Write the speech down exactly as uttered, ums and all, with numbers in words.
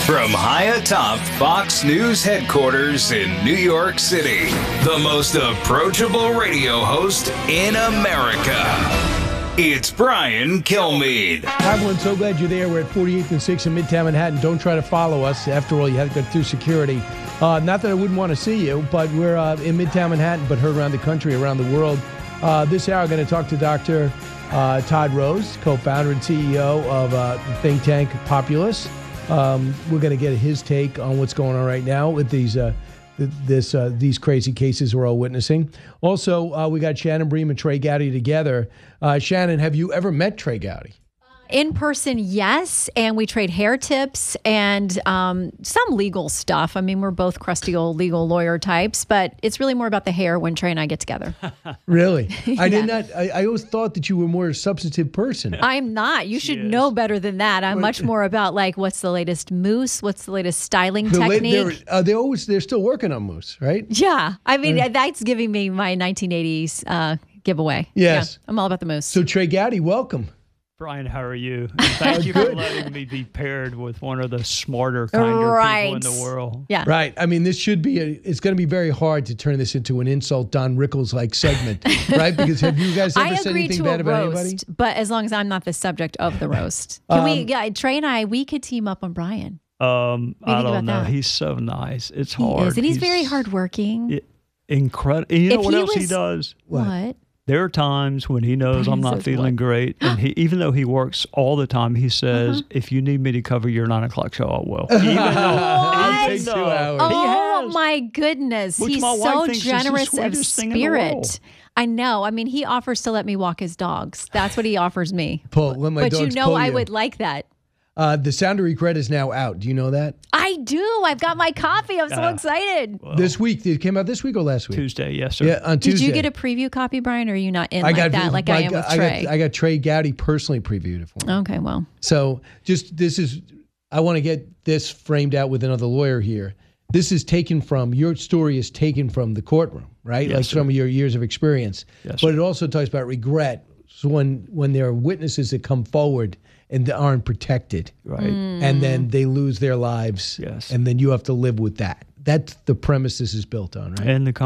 From high atop Fox News headquarters in New York City, the most approachable radio host in America. It's Brian Kilmeade. Hi, everyone. So glad you're there. We're at forty-eighth and sixth in Midtown Manhattan. Don't try to follow us. After all, you had to go through security. Uh, not that I wouldn't want to see you, but we're uh, in Midtown Manhattan, but heard around the country, around the world. Uh, this hour, I'm going to talk to Doctor Uh, Todd Rose, co-founder and C E O of uh, the think tank Populous. Um, we're going to get his take on what's going on right now with these uh, th- this uh, these crazy cases we're all witnessing. Also, uh, we got Shannon Bream and Trey Gowdy together. Uh, Shannon, have you ever met Trey Gowdy? In person, yes, and we trade hair tips and um, some legal stuff. I mean, we're both crusty old legal lawyer types, but it's really more about the hair when Trey and I get together. Really? Yeah. I did not. I, I always thought that you were more a substantive person. I'm not. You She should is. know better than that. I'm much more about like, what's the latest mousse? What's the latest styling The la- technique? they're, uh, they always they're still working on mousse, right? Yeah, I mean that's giving me my nineteen eighties uh, giveaway. Yes. Yeah, I'm all about the mousse. So Trey Gowdy, welcome. Brian, how are you? And thank you for letting me be paired with one of the smarter, kinder Right. people in the world. yeah. Right. I mean, this should be. A, it's going to be very hard to turn this into an insult Don Rickles like segment, right? Because have you guys ever I said agree anything to bad a about roast, anybody? but as long as I'm not the subject of the roast, can we? Um, Yeah, Trey and I, we could team up on Brian. Um, do you I think don't about know. that? He's so nice. It's He hard. is, and he's, very hardworking. Incredible. You know If what he else he was- does? What? What? There are times when he knows I'm Brian not says feeling what? great, and he, even though he works all the time, he says, Uh-huh. "If you need me to cover your nine o'clock show, I will." Even though, I'll take even two though hours. he Oh has. my goodness, Which he's my wife so thinks is the generous of sweetest thing in the world. spirit. I know. I mean, he offers to let me walk his dogs. That's what he offers me. Pull. Let my but you dogs know, pull I you. would like that. Uh, the Sound of Regret is now out. Do you know that? I do. I've got my copy. I'm so Uh, excited. Well, This week. It came out this week or last week? Tuesday, yes, sir. Yeah, on Did Tuesday. you get a preview copy, Brian, or are you not in I like got that, like I am got, with Trey? I got, I got Trey Gowdy personally previewed it for me. Okay, well. So just this is, I want to get this framed out with another lawyer here. This is taken from, your story is taken from the courtroom, right? Yes, like sir. some of your years of experience. Yes, but sir. it also talks about regret. So when, when there are witnesses that come forward and aren't protected, Right. and then they lose their lives, Yes. and then you have to live with that. That's the premise this is built on, right? And the